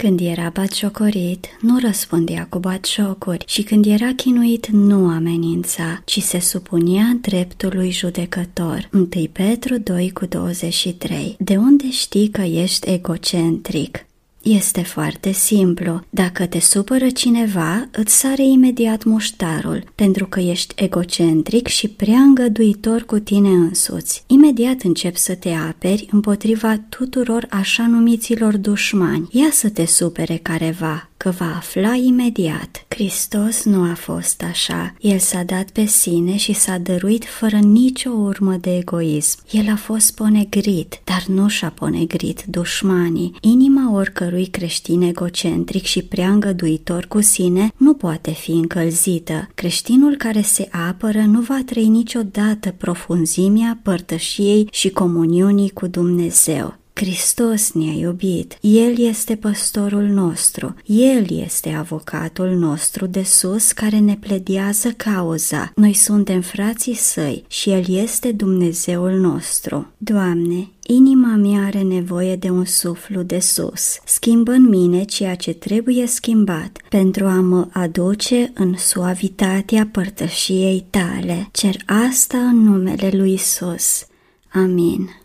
Când era batjocorit, nu răspundea cu batjocuri și când era chinuit, nu amenința, ci se supunea dreptului judecător. 1 Petru 2:23. De unde știi că ești egocentric? Este foarte simplu. Dacă te supără cineva, îți sare imediat muștarul, pentru că ești egocentric și prea îngăduitor cu tine însuți. Imediat începi să te aperi împotriva tuturor așa numiților dușmani. Ia să te supere careva, că va afla imediat. Hristos nu a fost așa. El s-a dat pe sine și s-a dăruit fără nicio urmă de egoism. El a fost ponegrit, dar nu și-a ponegrit dușmanii. Inima oricărui creștin egocentric și prea îngăduitor cu sine nu poate fi încălzită. Creștinul care se apără nu va trăi niciodată profunzimea părtășiei și comuniunii cu Dumnezeu. Hristos ne-a iubit, El este păstorul nostru, El este avocatul nostru de sus care ne pledează cauza. Noi suntem frații Săi și El este Dumnezeul nostru. Doamne, inima mea are nevoie de un suflu de sus. Schimbă în mine ceea ce trebuie schimbat pentru a mă aduce în suavitatea părtășiei Tale. Cer asta în numele lui Isus. Amin.